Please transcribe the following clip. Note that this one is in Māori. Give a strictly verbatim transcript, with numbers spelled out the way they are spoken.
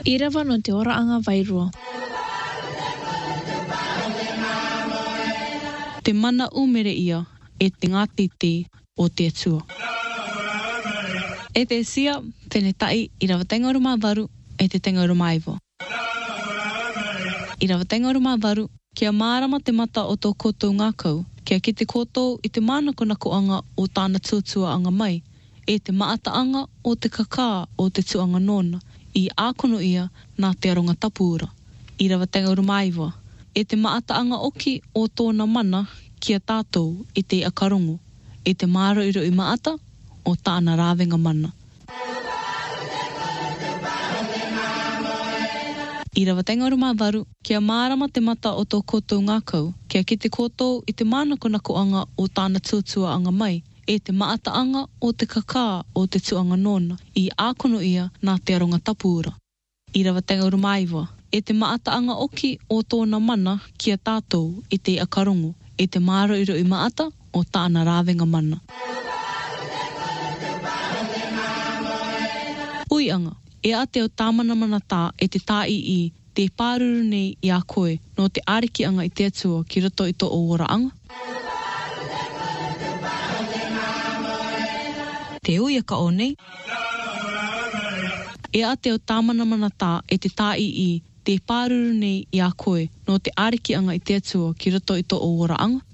I rawa no te oraanga wairua. Te mana umere ia e te ngatiti o te atua. E te sia whenetai i rawa tenga uruma waru e te tenga uruma iwa. I rawa tenga uruma waru, kia mārama te mata o tō koutou ngākau, kia ki te koutou i te mānako nakoanga o tāna tuatua anga mai, e te maata anga o te kakā o te tuanga nona, i ākono ia nā te aronga tapuura. I rawa tenga uruma iwa, e te maata anga oki o tōna mana kia tātou i te akarongo, e te māro iro i maata o tāna rāwenga mana. I rawa tenga uruma waru, kia mārama te mata o tō koutou ngākau, kia ki te koutou i te mānako nakoanga o tāna tuatua anga mai, e te maata anga o te kakā o te tuanga nona, i ākono ia nā te aronga tapuura. I rawa tenga uruma iwa, e te maata anga oki o tōna mana kia tātou i te akarongo, e te māro iro i maata o tāna rāwenga mana. Ui anga, e a te o tāmana mana tā e te tā i i te pāruru nei i a koe no te ariki anga i te atua ki roto i tō o ora anga. Te uia ka o nei. E a te o tāmana mana tā e te tā i i te pāruru nei i a koe no te ariki anga i te atua ki roto i tō o ora anga.